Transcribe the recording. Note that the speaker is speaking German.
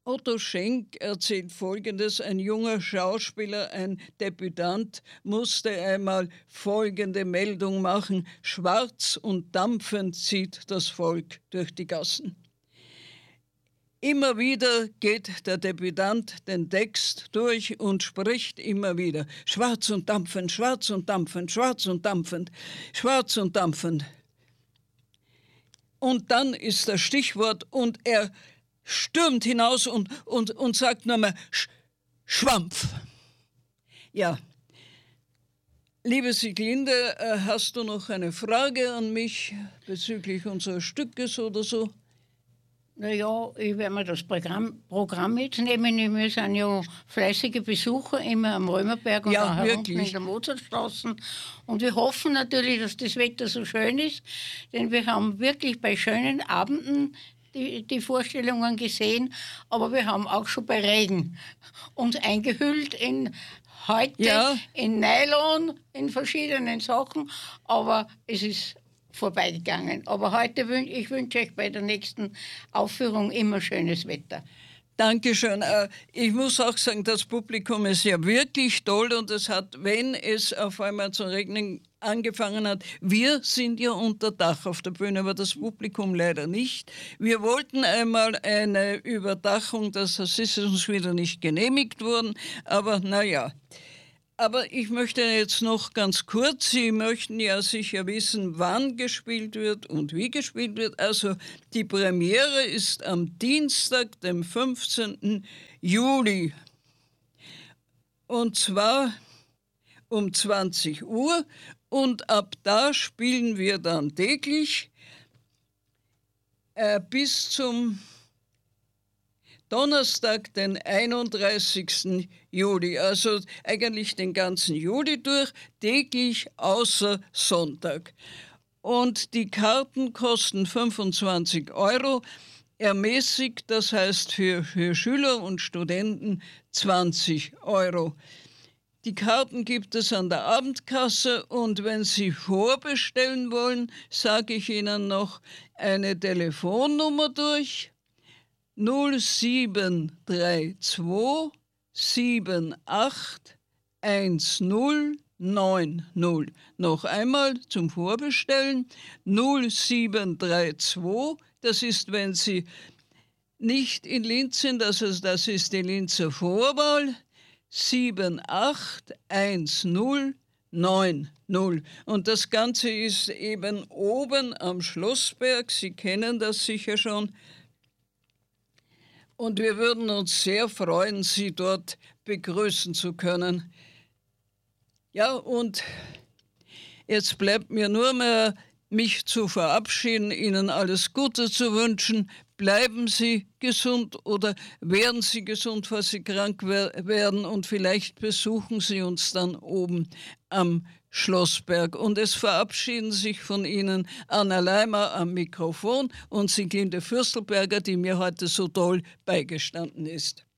Otto Schenk erzählt Folgendes: Ein junger Schauspieler, ein Debütant, musste einmal folgende Meldung machen: Schwarz und dampfend zieht das Volk durch die Gassen. Immer wieder geht der Debütant den Text durch und spricht immer wieder: Schwarz und dampfend, schwarz und dampfend, schwarz und dampfend, schwarz und dampfend. Und dann ist das Stichwort und er stürmt hinaus und sagt nur mal Schwampf. Ja, liebe Sieglinde, hast du noch eine Frage an mich bezüglich unseres Stückes oder so? Naja, ich werde mir das Programm jetzt nehmen. Wir sind ja fleißige Besucher immer am Römerberg und Ja, auch herunten wirklich. in der Mozartstraße. Und wir hoffen natürlich, dass das Wetter so schön ist, denn wir haben wirklich bei schönen Abenden die Vorstellungen gesehen, aber wir haben auch schon bei Regen uns eingehüllt in heute in Nylon, in verschiedenen Sachen, aber es ist vorbeigegangen. Aber heute ich wünsche euch bei der nächsten Aufführung immer schönes Wetter. Dankeschön. Ich muss auch sagen, das Publikum ist ja wirklich toll und es hat, wenn es auf einmal zu regnen angefangen hat, wir sind ja unter Dach auf der Bühne, aber das Publikum leider nicht. Wir wollten einmal eine Überdachung, das ist uns wieder nicht genehmigt worden, aber naja. Aber ich möchte jetzt noch ganz kurz, Sie möchten ja sicher wissen, wann gespielt wird und wie gespielt wird. Also die Premiere ist am Dienstag, dem 15. Juli. Und zwar um 20 Uhr. Und ab da spielen wir dann täglich bis zum Donnerstag, den 31. Juli, also eigentlich den ganzen Juli durch, täglich außer Sonntag. Und die Karten kosten 25 €, ermäßigt, das heißt für Schüler und Studenten 20 €. Die Karten gibt es an der Abendkasse und wenn Sie vorbestellen wollen, sage ich Ihnen noch eine Telefonnummer durch: 0732 78 1090. Noch einmal zum Vorbestellen: 0732, das ist, wenn Sie nicht in Linz sind, also das ist die Linzer Vorwahl, 78 1090. Und das Ganze ist eben oben am Schlossberg, Sie kennen das sicher schon. Und wir würden uns sehr freuen, Sie dort begrüßen zu können. Ja, und jetzt bleibt mir nur mehr, mich zu verabschieden, Ihnen alles Gute zu wünschen. Bleiben Sie gesund oder werden Sie gesund, falls Sie krank werden, und vielleicht besuchen Sie uns dann oben am Schlossberg. Und es verabschieden sich von Ihnen Anna Leimer am Mikrofon und Sieglinde Fürstelberger, die mir heute so toll beigestanden ist.